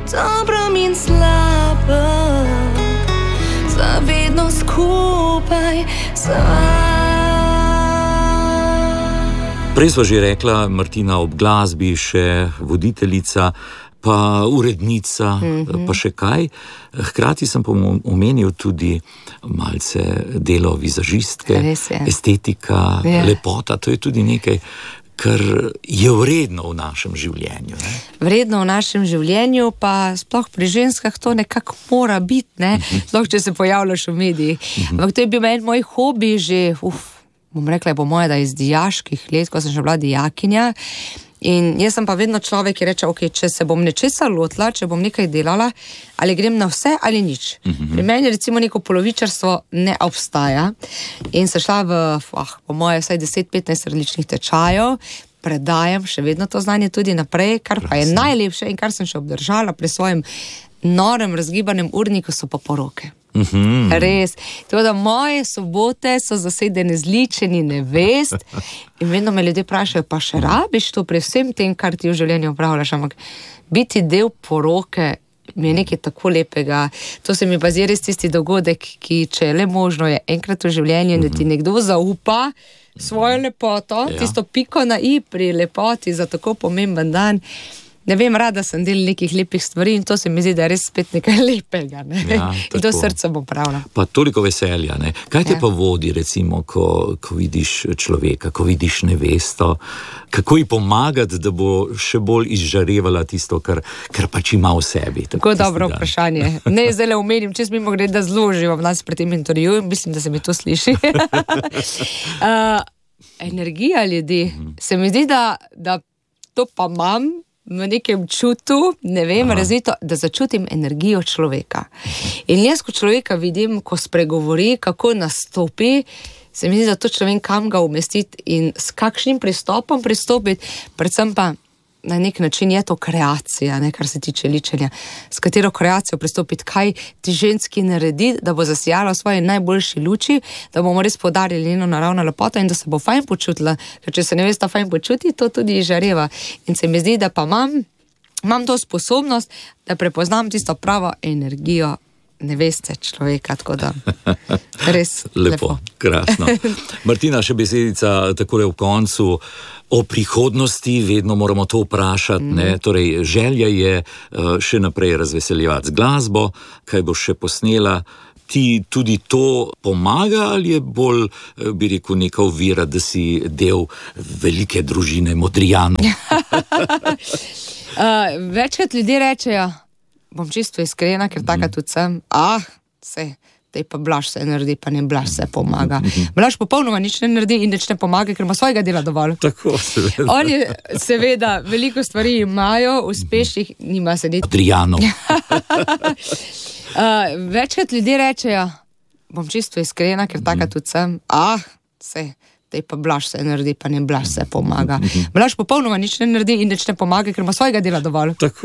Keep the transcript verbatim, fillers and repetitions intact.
dobrom in slabem, zavedno skupaj sva. Prej sva že rekla, Martina, ob glasbi še voditeljica, pa urednica, mm-hmm. pa še kaj. Hkrati sem pa omenil tudi malce delo vizažistke, estetika, yeah. lepota, to je tudi nekaj, kar je vredno v našem življenju. Ne? Vredno v našem življenju, pa sploh pri ženskah to nekako mora biti, ne? Uh-huh. Sploh, če se pojavljaš v medijih. Uh-huh. Ampak to je bil en moj hobi že, uf, bom rekla, po moje, da iz dijaških let, ko sem še bila dijakinja. In jaz sem pa vedno človek, ki reče, ok, če se bom nečesa lotila, če bom nekaj delala, ali grem na vse ali nič. Uh-huh. Pri meni recimo neko polovičarstvo ne obstaja in se šla v, ah, po moje, vsaj deset petnajst različnih tečajev, predajam še vedno to znanje tudi naprej, kar pa je najlepše in kar sem še obdržala pri svojem norem razgibanem urniku, so pa poroke. Mm-hmm. Res. Tako da moje sobote so zasedene z ličenji nevest in vedno me ljudje vprašajo, pa še rabiš to pri vsem tem, kar ti v življenju upravljaš, ampak biti del poroke mi je nekaj tako lepega. To se mi pa zdi res tisti dogodek, ki, če je le možno, je enkrat v življenju, mm-hmm. da ti nekdo zaupa svojo lepoto, ja. Tisto piko na i pri lepoti za tako pomemben dan. Ne vem, rada sem del nekih lepih stvari in to se mi zdi, da je res spet nekaj lepega. Ne? Ja, in to srce bo pravila. Pa toliko veselja. Ne? Kaj te ja. pa vodi, recimo, ko, ko vidiš človeka, ko vidiš nevesto, kako ji pomagati, da bo še bolj izžarevala tisto, kar, kar pač ima v sebi. Tako dobro dan. Vprašanje. Ne, zdaj le omenim, če smimo gre, da zelo uživam nas pri tem intervjuju, mislim, da se mi to sliši. uh, energija ljudi. Mm. Se mi zdi, da, da to pa imam v nekem čutu, ne vem, razvito, da začutim energijo človeka. In jaz, ko človeka vidim, ko spregovori, kako nastopi, se mi zdi, da to človek kam ga umestiti in s kakšnim pristopom pristopiti, predvsem pa na nek način je to kreacija, ne, kar se tiče ličenja, s katero kreacijo pristopiti, kaj ti ženski naredi, da bo zasijala v svoji najboljši luči, da bomo res podarili njeno naravno lepoto in da se bo fajn počutila, ker če se nevesta fajn počuti, to tudi žareva. In se mi zdi, da pa imam, imam to sposobnost, da prepoznam tisto pravo energijo neveste človeka, tako da res lepo. Lepo, krasno. Martina, še besedica takole v koncu o prihodnosti, vedno moramo to vprašati, mm. ne, torej želja je uh, še naprej razveseljevati z glasbo, kaj bo še posnela, ti tudi to pomaga ali je bolj, bi rekel, neka ovira, da si del velike družine Modrijanov? uh, večkrat ljudje rečejo, bom čisto iskrena, ker taka mm. tudi sem, ah, sej, tej pa Blaž se naredi, pa ne Blaž se pomaga. Blaž popolnoma nič ne naredi in nič ne pomaga, ker ima svojega dela dovolj. Tako, seveda. Oni seveda veliko stvari imajo, uspešnih nima se niti. Adrijanov. uh, večkrat ljudje rečejo, bom čisto iskrena, ker taka tudi sem, ah, sej, tej pa Blaž se naredi, pa ne Blaž se pomaga. Blaž popolnoma nič ne naredi in nič ne pomaga, ker ima svojega dela dovolj. Tako.